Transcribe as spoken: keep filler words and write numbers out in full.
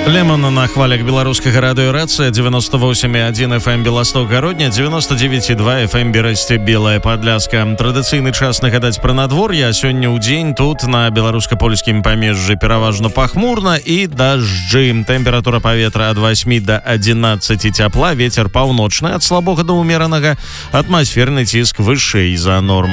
Лемон на хвалях беларускага радыёрацыя девяносто восемь и один эф эм Белосток Гародня, девяносто девять и два эф эм Берасце Белая Падляска. Традыцыйны час нагадаць пра надвор'е, а сёння ў дзень тут на беларуска-польскім памежжы пераважна пахмурна і дажджы. Тэмпература паветра ад восьмі до одиннадцати цяпла, вецер паўночны ад слабога да ўмеранага, атмасферны ціск вышэй за норму.